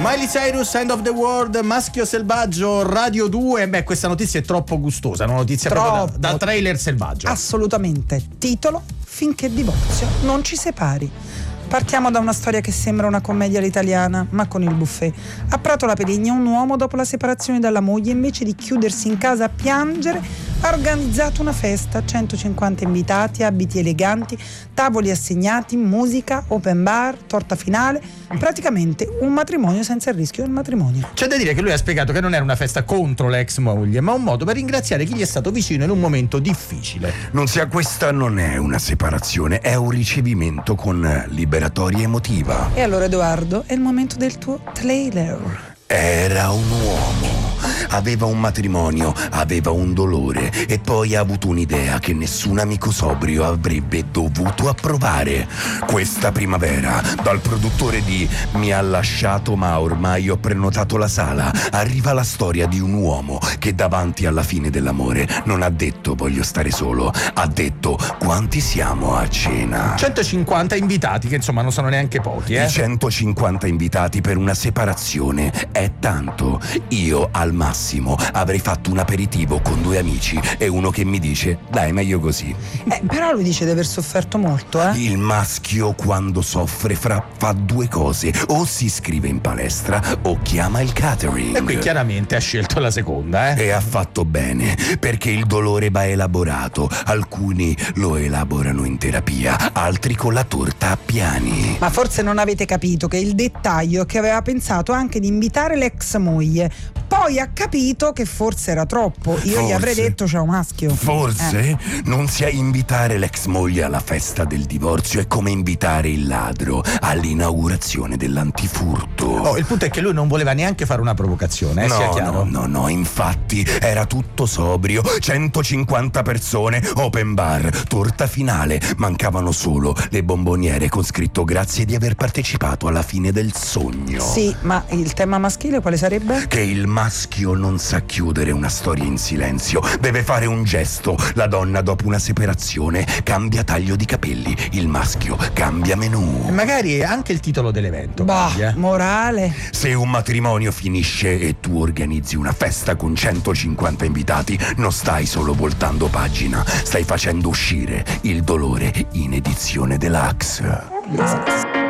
Miley Cyrus, End of the World, Maschio Selvaggio, Radio 2. Beh, questa notizia è troppo gustosa, una notizia proprio da trailer selvaggio. Assolutamente. Titolo: Finché il divorzio non ci separi. Partiamo da una storia che sembra una commedia all'italiana, ma con il buffet. A Prato La Peligna, un uomo, dopo la separazione dalla moglie, invece di chiudersi in casa a piangere, ha organizzato una festa, 150 invitati, abiti eleganti, tavoli assegnati, musica, open bar, torta finale, praticamente un matrimonio senza il rischio del matrimonio. C'è da dire che lui ha spiegato che non era una festa contro l'ex moglie, ma un modo per ringraziare chi gli è stato vicino in un momento difficile. Questa non è una separazione, è un ricevimento con liberatoria emotiva. E allora, Edoardo, è il momento del tuo trailer. Era un uomo, aveva un matrimonio, aveva un dolore e poi ha avuto un'idea che nessun amico sobrio avrebbe dovuto approvare. Questa primavera, dal produttore di Mi ha lasciato ma ormai ho prenotato la sala, arriva la storia di un uomo che davanti alla fine dell'amore non ha detto voglio stare solo, ha detto quanti siamo a cena. 150 invitati, che insomma non sono neanche pochi, I 150 invitati per una separazione è tanto. Io al massimo avrei fatto un aperitivo con 2 amici e uno che mi dice dai, meglio così. Però lui dice di aver sofferto molto, Il maschio quando soffre fa 2 cose: o si iscrive in palestra o chiama il catering. E qui chiaramente ha scelto la seconda, E ha fatto bene, perché il dolore va elaborato. Alcuni lo elaborano in terapia, altri con la torta a piani. Ma forse non avete capito che il dettaglio è che aveva pensato anche di invitare l'ex moglie. Poi ha capito che forse era troppo. Io gli avrei detto ciao maschio. Forse non sia invitare l'ex moglie alla festa del divorzio è come invitare il ladro all'inaugurazione dell'antifurto. Il punto è che lui non voleva neanche fare una provocazione, sia chiaro. No, infatti era tutto sobrio. 150 persone, open bar, torta finale. Mancavano solo le bomboniere con scritto grazie di aver partecipato alla fine del sogno. Sì, ma il tema maschile quale sarebbe? Che il maschio non sa chiudere una storia in silenzio, deve fare un gesto. La donna dopo una separazione cambia taglio di capelli, il maschio cambia menù. E magari anche il titolo dell'evento. Morale. Se un matrimonio finisce e tu organizzi una festa con 150 invitati, non stai solo voltando pagina, stai facendo uscire il dolore in edizione deluxe.